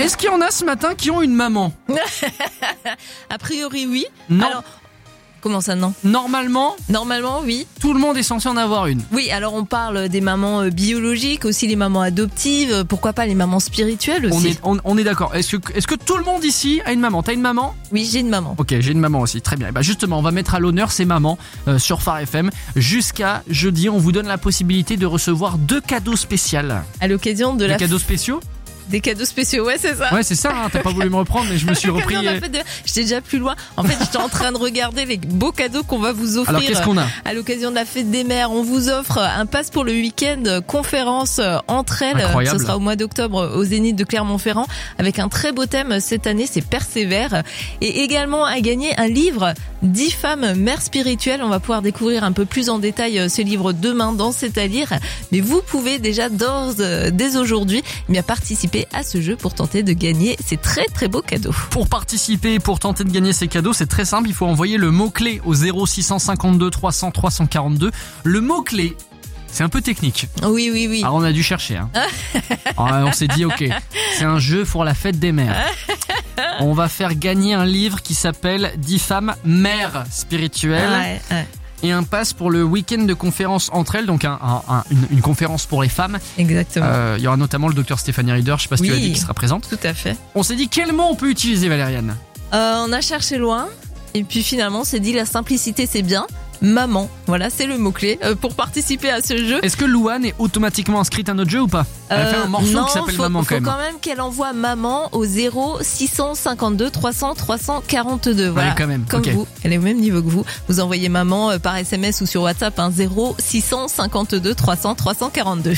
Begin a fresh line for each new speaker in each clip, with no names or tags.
Est-ce qu'il y en a ce matin qui ont une maman?
A priori, oui.
Non.
Alors, comment ça, non?
Normalement,
Oui.
tout le monde est censé en avoir une.
Oui, alors on parle des mamans biologiques, aussi les mamans adoptives, pourquoi pas les mamans spirituelles aussi.
On est d'accord. Est-ce que tout le monde ici a une maman? T'as une maman?
Oui, j'ai une maman.
Ok, j'ai une maman aussi, très bien. Et bah justement, on va mettre à l'honneur ces mamans sur Phare FM. Jusqu'à jeudi, on vous donne la possibilité de recevoir 2 cadeaux spéciaux.
À l'occasion de
Des cadeaux spéciaux?
Des cadeaux spéciaux, ouais, c'est ça.
Ouais, c'est ça, hein, t'as pas voulu me reprendre, mais je me suis repris.
Non, en fait, j'étais déjà plus loin. En fait, j'étais en train de regarder les beaux cadeaux qu'on va vous offrir.
Alors, qu'est-ce qu'on a?
À l'occasion de la fête des mères, on vous offre un pass pour le week-end conférence entre elles.
Incroyable.
Ce sera au mois d'octobre au Zénith de Clermont-Ferrand avec un très beau thème cette année, c'est Persévère. Et également à gagner un livre 10 femmes mères spirituelles. On va pouvoir découvrir un peu plus en détail ce livre demain dans C'est à lire. Mais vous pouvez déjà dès aujourd'hui participer à ce jeu pour tenter de gagner ces très très beaux cadeaux.
Pour participer, pour tenter de gagner ces cadeaux, c'est très simple, il faut envoyer le mot-clé au 0652 300 342. Le mot-clé, c'est un peu technique.
Oui.
Alors on a dû chercher. Hein. Alors, on s'est dit, ok, c'est un jeu pour la fête des mères. On va faire gagner un livre qui s'appelle 10 femmes mères spirituelles.
Ouais.
Et un pass pour le week-end de conférence entre elles, donc une conférence pour les femmes.
Exactement.
Il y aura notamment le docteur Stéphanie Rieder, je sais pas si tu l'as dit, qui sera présente.
Tout à fait.
On s'est dit quel mot on peut utiliser, Valériane?
On a cherché loin et puis finalement on s'est dit la simplicité c'est bien. Maman, voilà, c'est le mot-clé pour participer à ce jeu.
Est-ce que Louane est automatiquement inscrite à notre jeu ou pas? Elle a fait un morceau qui s'appelle Maman quand même.
Non, faut quand même qu'elle envoie Maman au 0652 300 342. Voilà,
ouais, quand même.
comme
okay.
vous, elle est au même niveau que vous. Vous envoyez Maman par SMS ou sur WhatsApp 0652 300 342.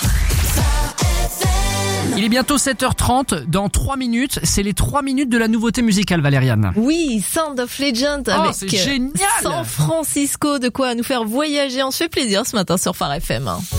Il est bientôt 7h30, dans 3 minutes, c'est les 3 minutes de la nouveauté musicale, Valériane.
Oui, Sound of Legend avec
c'est génial.
San Francisco, de quoi nous faire voyager. On se fait plaisir ce matin sur Phare FM.